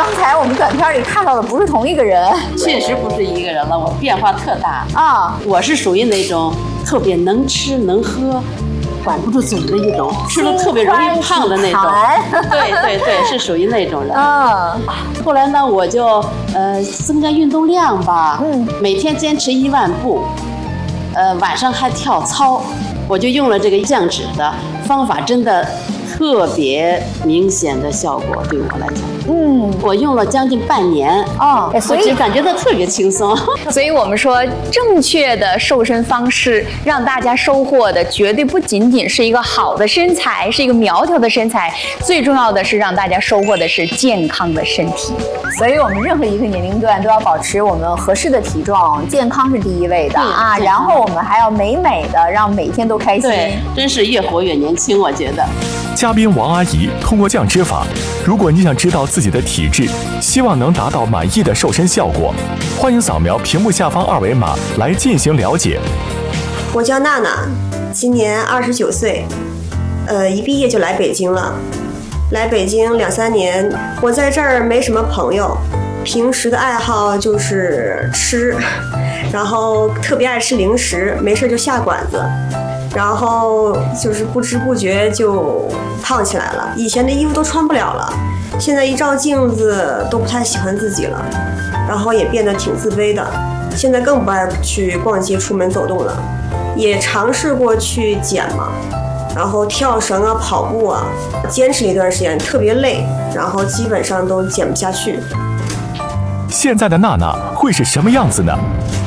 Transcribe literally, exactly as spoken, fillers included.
刚才我们短片里看到的不是同一个人， 确实不是一个人了，我变化特大啊！ 我是属于那种特别能吃能喝。管不住嘴的一种，吃了特别容易胖的那种。对对对，是属于那种人。嗯。后来呢，我就呃增加运动量吧，嗯，每天坚持一万步，呃晚上还跳操，我就用了这个降脂的方法，真的特别明显的效果，对我来讲。嗯，我用了将近半年哦， 所以感觉到特别轻松。 所以我们说，正确的瘦身方式让大家收获的绝对不仅仅是一个好的身材，是一个苗条的身材，最重要的是让大家收获的是健康的身体。 所以我们任何一个年龄段都要保持我们合适的体重，健康是第一位的啊。然后我们还要美美的，让每天都开心。 对，真是越活越年轻，我觉得。 嘉宾王阿姨通过降脂法，如果你想知道自己的体质，希望能达到满意的瘦身效果，欢迎扫描屏幕下方二维码来进行了解。 我叫娜娜，今年二十九岁，呃，一毕业就来北京了。来北京两三年，我在这儿没什么朋友，平时的爱好就是吃，然后特别爱吃零食，没事就下馆子。然后就是不知不觉就胖起来了，以前的衣服都穿不了了，现在一照镜子都不太喜欢自己了，然后也变得挺自卑的，现在更不爱去逛街出门走动了，也尝试过去减嘛，然后跳绳啊跑步啊，坚持一段时间特别累，然后基本上都减不下去。 现在的娜娜会是什么样子呢？